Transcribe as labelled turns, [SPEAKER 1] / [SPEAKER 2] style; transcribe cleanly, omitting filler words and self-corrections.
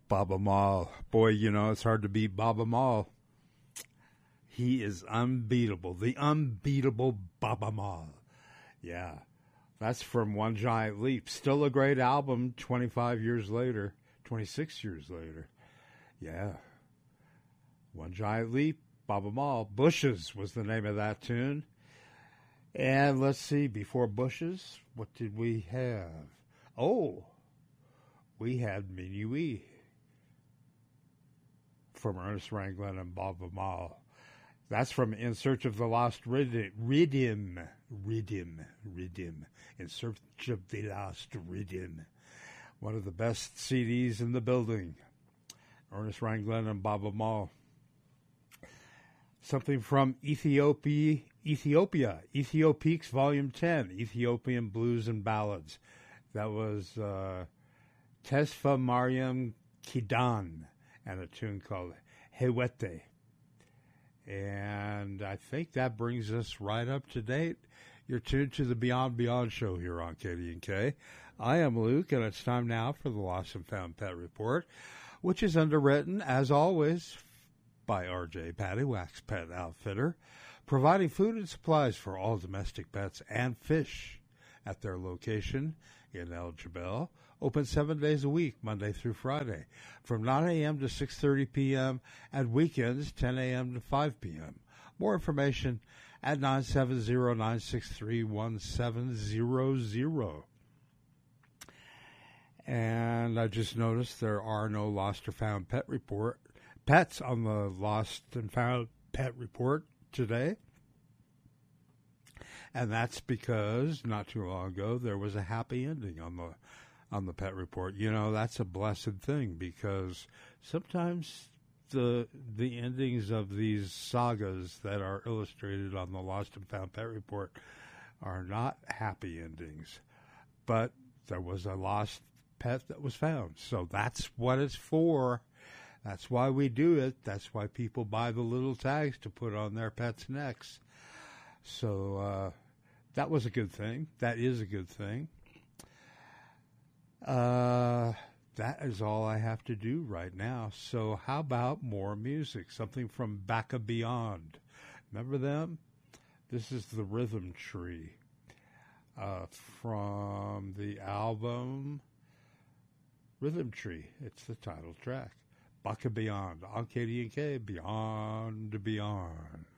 [SPEAKER 1] Baba Maal. Boy, you know, it's hard to beat Baba Maal. He is unbeatable. The unbeatable Baba Maal. Yeah. That's from One Giant Leap. Still a great album 25 years later, 26 years later. Yeah. One Giant Leap, Baba Maal. Bushes was the name of that tune. And let's see, before Bushes, what did we have? Oh, we had Minuit from Ernest Ranglin and Baba Maal. That's from In Search of the Lost Rhythm. In Search of the Lost Rhythm. One of the best CDs in the building. Ernest Ranglin and Baba Maal. Something from Ethiopia, Ethiopiques Volume 10, Ethiopian Blues and Ballads. That was Tesfa Mariam Kidan and a tune called Hewete. And I think that brings us right up to date. You're tuned to the Beyond Beyond show here on KDNK. I am Luke, and it's time now for the Lost and Found Pet Report, which is underwritten, as always, by R.J. Paddywhack's Pet Outfitter, providing food and supplies for all domestic pets and fish at their location in El Jebel. Open 7 days a week, Monday through Friday, from 9 a.m. to 6:30 p.m. and weekends 10 a.m. to 5 p.m. More information at 970-963-1700. And I just noticed there are no lost or found pets on the Lost and Found Pet Report today. And that's because not too long ago there was a happy ending on the Pet Report. You know, that's a blessed thing, because sometimes the endings of these sagas that are illustrated on the Lost and Found Pet Report are not happy endings. But there was a lost pet that was found. So that's what it's for. That's why we do it. That's why people buy the little tags to put on their pets' necks. So that was a good thing. That is a good thing. That is all I have to do right now. So how about more music? Something from Baka Beyond. Remember them? This is the Rhythm Tree from the album Rhythm Tree. It's the title track. Baka Beyond on KDNK, Beyond Beyond.